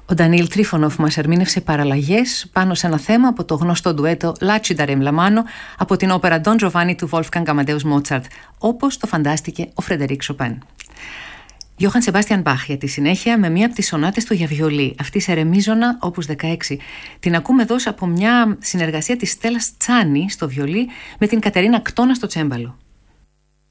Ο Ντανίλ Τρίφωνοφ μας ερμήνευσε παραλλαγές πάνω σε ένα θέμα από το γνωστό ντουέτο Λάτσιντα Λαμάνο από την όπερα Don Giovanni του Wolfgang Amadeus Mozart, όπως το φαντάστηκε ο Φρεντερίκ Σοπέν. Γιώχαν Σεμπάστιαν Μπαχ για τη συνέχεια με μία από τις σονάτες του για βιολί, αυτή σε ρεμίζωνα όπους 16. Την ακούμε εδώ από μια συνεργασία της Στέλλας Τσάνη στο βιολί με την Κατερίνα Κτώνα στο τσέμπαλο.